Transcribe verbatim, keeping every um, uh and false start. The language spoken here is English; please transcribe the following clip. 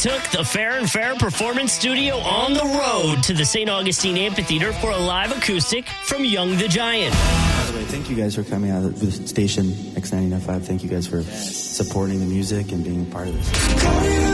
took the Fair and Fair Performance Studio on the road to the Saint Augustine Amphitheater for a live acoustic from Young the Giant. By the way, thank you guys for coming out of the station X ninety-nine point five. Thank you guys for supporting the music and being a part of this.